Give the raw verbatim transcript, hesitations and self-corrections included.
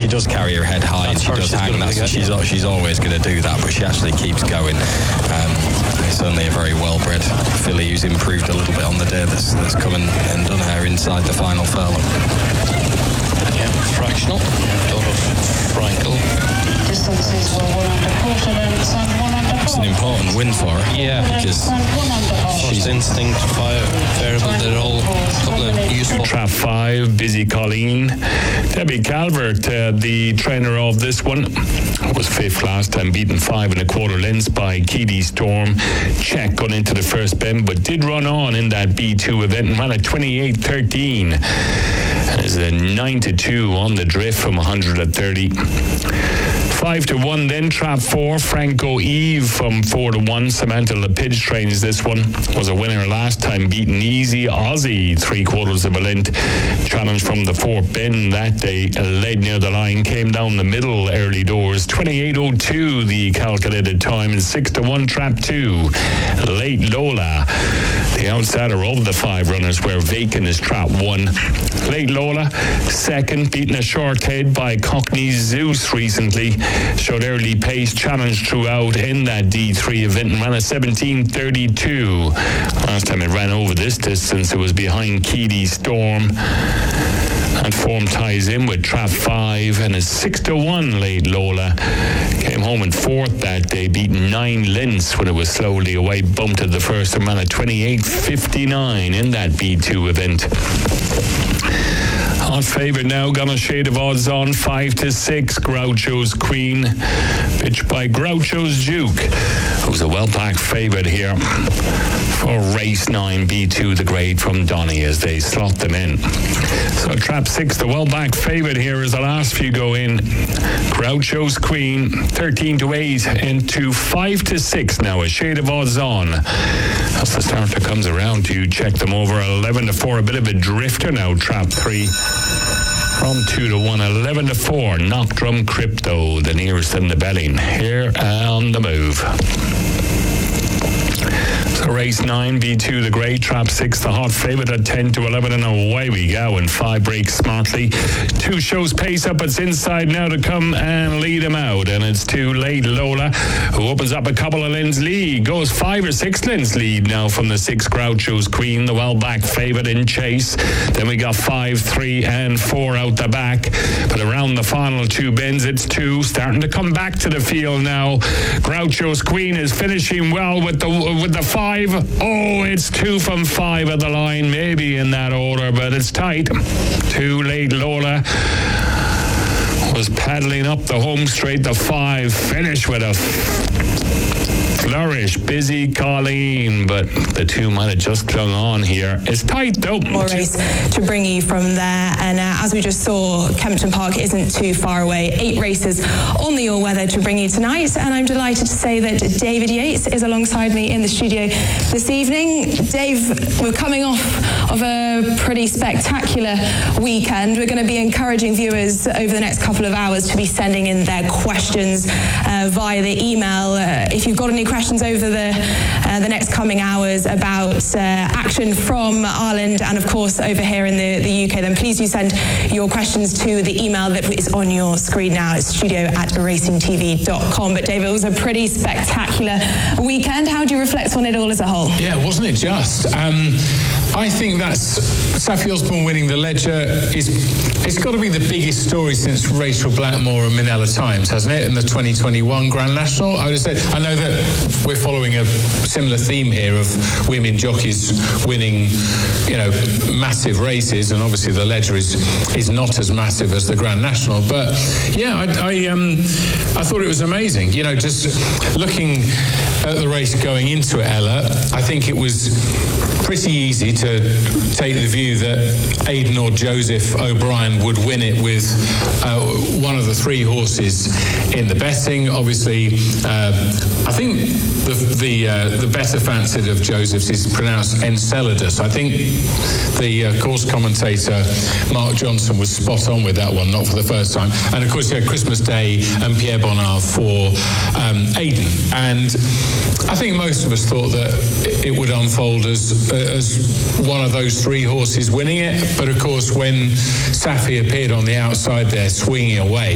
does carry her head high, and she does hang. That's, she's, she's always going to do that, but she actually keeps going. Um, certainly a very well-bred filly who's improved a little bit on the day that's, that's come and, and done her inside the final furlong. Yeah, fractional. Out of Frankel. Distances were one and a quarter lengths and one and a quarter. It's an important win for her. Yeah, because she's instinct, fire, variable, they're all a couple of useful. Trap five, Busy Colleen. Debbie Calvert, uh, the trainer of this one, was fifth last time, beaten five and a quarter lengths by Keedy Storm. Check got into the first bend, but did run on in that B two event and ran at twenty-eight thirteen. As a nine to two on the drift from one hundred thirty. Five to one then, Trap four, Franco Eve from four to one. Samantha Lepidge trains this one. Was a winner last time, beaten Easy Aussie, three quarters of a length. Challenge from the fourth bend that day, led near the line, came down the middle early doors. twenty-eight oh two the calculated time, and six to one, Trap two, Late Lola. The outsider of the five runners, where vacant is Trap one. Late Lola, second, beaten a short head by Cockney Zeus recently. Showed early pace, challenged throughout in that D three event and ran a seventeen thirty-two. Last time it ran over this distance, it was behind Keedy Storm. And form ties in with Trap five, and a six to one Late Lola. Came home in fourth that day, beaten nine lengths when it was slowly away, bumped at the first and ran a twenty-eight fifty-nine in that B two event. Hot favourite now, got a shade of odds on, five to six, Groucho's Queen, pitched by Groucho's Duke, who's a well-packed favourite here for race nine, B two, the grade from Donny as they slot them in. So Trap six, the well-backed favourite here as the last few go in. Groucho's Queen, thirteen to eight, into five to six now, a shade of odds on. As the starter comes around, you check them over, eleven to four, a bit of a drifter now, Trap three. From two to one, eleven to four, Knock Drum Crypto, the nearest in the betting. Here on the move. So race nine, B two, the grey, Trap six, the hot favourite at ten to eleven, and away we go, and five breaks smartly. Two shows pace up, it's inside now to come and lead him out, and it's too late. Lola, who opens up a couple of lengths lead, goes five or six lengths lead now from the six, Groucho's Queen, the well-backed favourite in chase. Then we got five, three, and four out the back, but around the final two bends, it's two, starting to come back to the field now. Groucho's Queen is finishing well with the with the five. Oh, it's two from five at the line, maybe in that order, but it's tight. Too Late Lola was paddling up the home straight. The five finished with a flourish. Busy Colleen, but the two might have just clung on here. It's tight though. More race to bring you from there, and uh, as we just saw, Kempton Park isn't too far away. Eight races on the all-weather to bring you tonight, and I'm delighted to say that David Yates is alongside me in the studio this evening. Dave, we're coming off of a pretty spectacular weekend. We're going to be encouraging viewers over the next couple of hours to be sending in their questions uh, via the email. Uh, if you've got any questions over the uh, the next coming hours about uh, action from Ireland and of course over here in the, the U K, then please do send your questions to the email that is on your screen now. It's studio at racing t v dot com. But David, it was a pretty spectacular weekend. How do you reflect on it all as a whole? Yeah, wasn't it just? Um, I think that's Saffie Osborne winning the Leger is it's got to be the biggest story since Rachel Blackmore and Minella Times, hasn't it? In the twenty twenty-one Grand National, I would have said. I know that we're following a similar theme here of women jockeys winning, you know, massive races, and obviously the Leger is is not as massive as the Grand National. But yeah, I, I um I thought it was amazing. You know, just looking at the race going into it, Ella, I think it was pretty easy to take the view that Aidan or Joseph O'Brien would win it with uh, one of the three horses in the betting. Obviously, uh, I think the the, uh, the better fancied of Joseph's is pronounced Enceladus. I think the uh, course commentator Mark Johnson was spot on with that one, not for the first time. And of course, you had Christmas Day and Pierre Bonnard for um, Aidan. And I think most of us thought that it would unfold as as one of those three horses winning it. But of course, when Saffie appeared on the outside there, swinging